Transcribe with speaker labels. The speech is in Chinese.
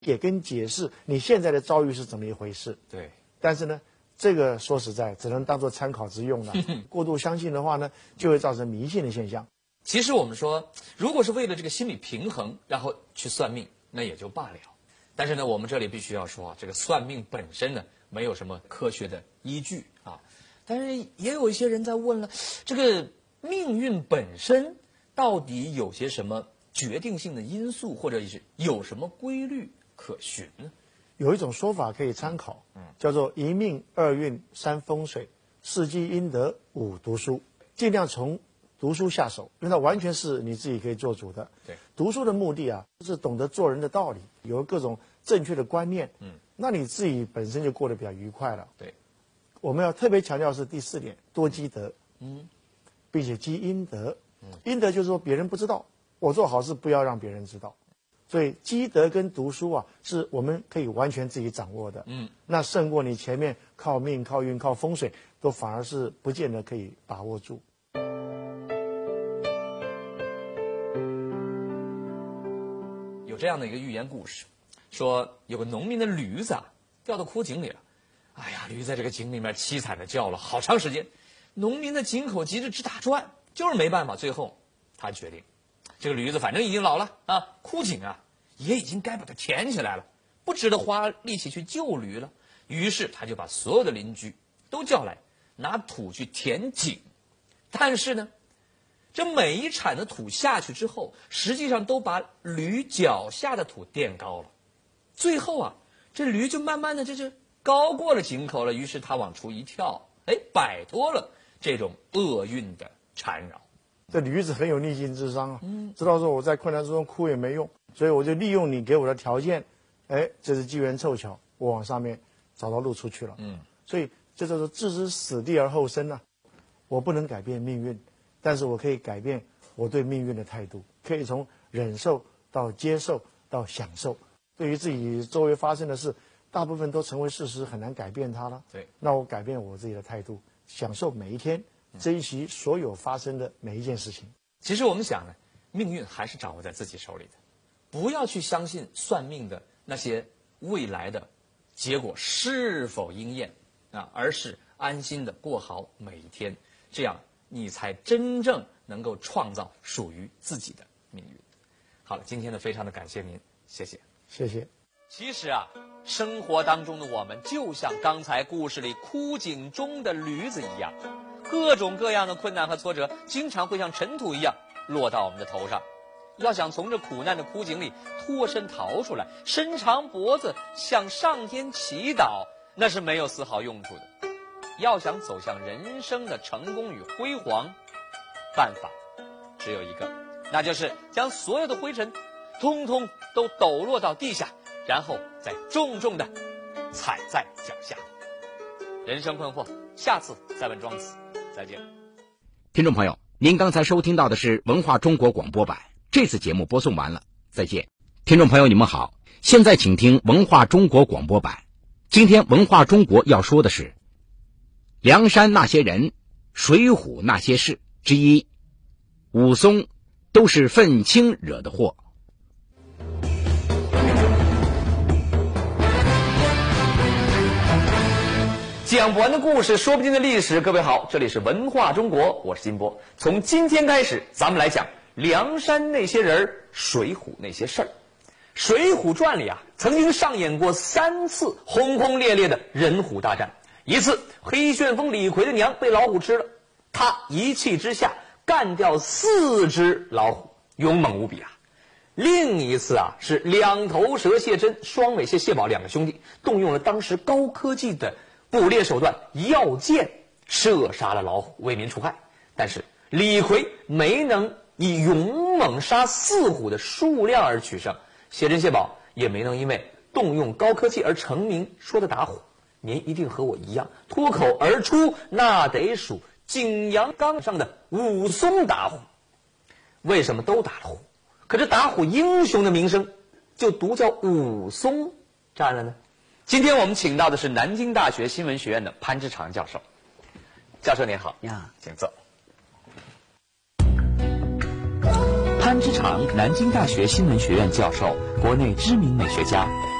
Speaker 1: 也跟解释你现在的遭遇是怎么一回事。
Speaker 2: 对，
Speaker 1: 但是呢，这个说实在只能当做参考之用了。过度相信的话呢，就会造成迷信的现象。
Speaker 2: 其实我们说，如果是为了这个心理平衡，然后去算命，那也就罢了。但是呢，我们这里必须要说啊，这个算命本身呢，没有什么科学的依据啊。但是也有一些人在问了，这个命运本身到底有些什么决定性的因素，或者是有什么规律可循呢？
Speaker 1: 有一种说法可以参考，叫做一命二运三风水四积阴德五读书，尽量从读书下手，因为它完全是你自己可以做主的。
Speaker 2: 对，
Speaker 1: 读书的目的啊，是懂得做人的道理，有各种正确的观念。那你自己本身就过得比较愉快了。
Speaker 2: 对，
Speaker 1: 我们要特别强调的是第4点，多积德。并且积阴德。阴德就是说别人不知道，我做好事不要让别人知道。所以积德跟读书啊，是我们可以完全自己掌握的。那胜过你前面靠命、靠运、靠风水，都反而是不见得可以把握住。
Speaker 2: 有这样的一个寓言故事，说有个农民的驴子啊，掉到枯井里了。哎呀，驴在这个井里面凄惨的叫了好长时间，农民的井口急着直打转，就是没办法。最后他决定，这个驴子反正已经老了啊，枯井啊也已经该把它填起来了，不值得花力气去救驴了。于是他就把所有的邻居都叫来，拿土去填井。但是呢，这每一铲的土下去之后，实际上都把驴脚下的土垫高了。最后啊，这驴就慢慢的这就高过了井口了。于是他往出一跳，摆脱了这种厄运的缠绕。
Speaker 1: 这驴子很有逆境智商啊，知道说我在困难之中哭也没用，所以我就利用你给我的条件，这是机缘凑巧，我往上面找到路出去了。所以这就是置之死地而后生啊。我不能改变命运，但是我可以改变我对命运的态度，可以从忍受到接受到享受。对于自己周围发生的事，大部分都成为事实，很难改变它了。
Speaker 2: 对，
Speaker 1: 那我改变我自己的态度，享受每一天，珍惜所有发生的每一件事情。
Speaker 2: 其实我们想呢，命运还是掌握在自己手里的，不要去相信算命的那些未来的结果是否应验啊，而是安心的过好每一天，这样你才真正能够创造属于自己的命运。好了，今天呢，非常的感谢您，谢谢。
Speaker 1: 谢谢。
Speaker 2: 其实啊，生活当中的我们就像刚才故事里枯井中的驴子一样，各种各样的困难和挫折经常会像尘土一样落到我们的头上。要想从这苦难的枯井里脱身逃出来，伸长脖子向上天祈祷，那是没有丝毫用处的。要想走向人生的成功与辉煌，办法只有一个，那就是将所有的灰尘通通都抖落到地下，然后再重重的踩在脚下。人生困惑，下次再问庄子。再见。
Speaker 3: 听众朋友，您刚才收听到的是文化中国广播版，这次节目播送完了，再见。听众朋友你们好，现在请听文化中国广播版。今天文化中国要说的是梁山那些人，水浒那些事之一，武松都是愤青惹的祸。
Speaker 2: 讲不完的故事，说不尽的历史。各位好，这里是文化中国，我是金波。从今天开始，咱们来讲梁山那些人，水浒那些事儿。水浒传里啊，曾经上演过3次轰轰烈烈的人虎大战。一次，黑旋风李逵的娘被老虎吃了，他一气之下干掉4只老虎，勇猛无比啊。另一次啊，是两头蛇谢真、双尾蟹谢宝2个兄弟动用了当时高科技的捕猎手段药箭，射杀了老虎，为民除害。但是李逵没能以勇猛杀4虎的数量而取胜，谢真谢宝也没能因为动用高科技而成名。说的打虎，您一定和我一样，脱口而出那得数景阳冈上的武松打虎。为什么都打了虎，可这打虎英雄的名声就独叫武松占了呢？今天我们请到的是南京大学新闻学院的潘之常教授。教授您好。
Speaker 4: 呀，
Speaker 2: 请坐。
Speaker 4: 潘之常，南京大学新闻学院教授，国内知名美学家。